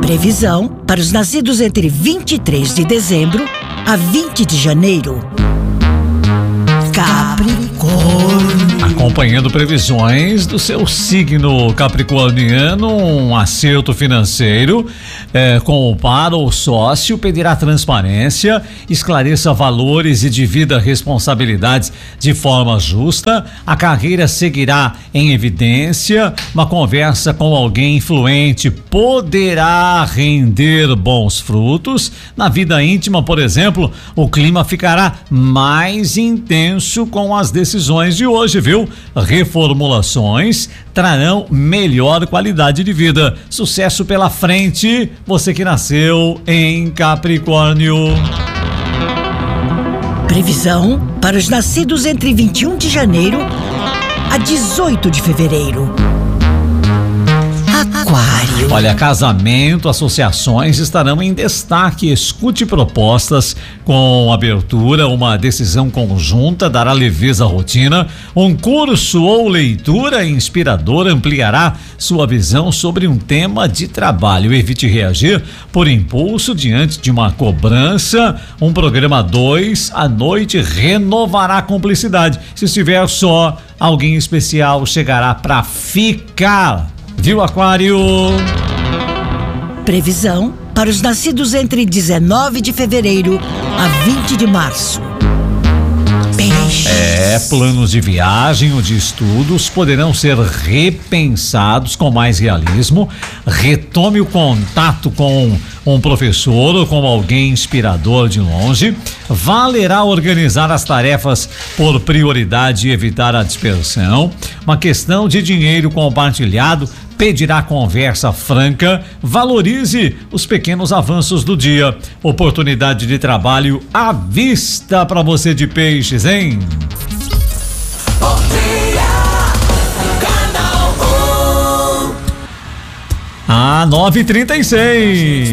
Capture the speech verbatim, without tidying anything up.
Previsão para os nascidos entre vinte e três de dezembro a vinte de janeiro. Capricórnio. Acompanhando previsões do seu signo capricorniano, um acerto financeiro é, com o par ou sócio pedirá transparência, esclareça valores e divida responsabilidades de forma justa. A carreira seguirá em evidência. Uma conversa com alguém influente poderá render bons frutos. Na vida íntima, por exemplo, o clima ficará mais intenso com as decisões de hoje, viu? Reformulações trarão melhor qualidade de vida. Sucesso pela frente, você que nasceu em Capricórnio. Previsão para os nascidos entre vinte e um de janeiro a dezoito de fevereiro. Aquário. Olha, casamento, associações estarão em destaque. Escute propostas com abertura. Uma decisão conjunta dará leveza à rotina. Um curso ou leitura inspiradora ampliará sua visão sobre um tema de trabalho. Evite reagir por impulso diante de uma cobrança. Um programa dois à noite renovará a cumplicidade. Se estiver só, alguém especial chegará para ficar. Viu, Aquário? Previsão para os nascidos entre dezenove de fevereiro a vinte de março. Peixes. É, planos de viagem ou de estudos poderão ser repensados com mais realismo. Retome o contato com um professor ou com alguém inspirador de longe. Valerá organizar as tarefas por prioridade e evitar a dispersão. Uma questão de dinheiro compartilhado pedirá conversa franca. Valorize os pequenos avanços do dia. Oportunidade de trabalho à vista para você de Peixes, hein? Bom dia, Canal um. Ah, nove e trinta e seis.